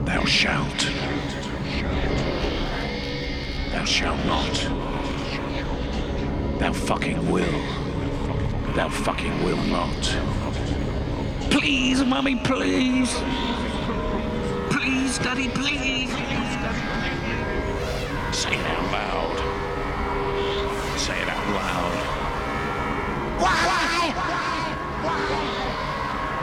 Thou shalt. Thou shalt not. Thou fucking will. Thou fucking will not. Please, Mummy, please. Please, Daddy, please. Say it out loud.